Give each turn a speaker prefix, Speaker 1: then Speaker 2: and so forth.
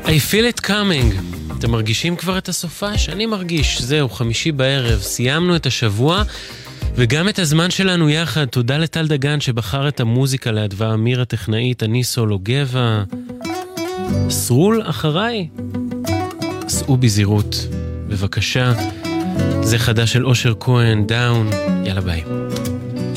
Speaker 1: I feel it coming. אתם מרגישים כבר את הסופה? שאני מרגיש. זהו, חמישי בערב. סיימנו את השבוע וגם את הזמן שלנו יחד. תודה לטל דגן שבחר את המוזיקה לאדווה אמיר הטכנאית, אני סולו גבע. סרול אחריי. סעו בזירות. בבקשה. זה חדש של אושר כהן, דאון. יאללה ביי.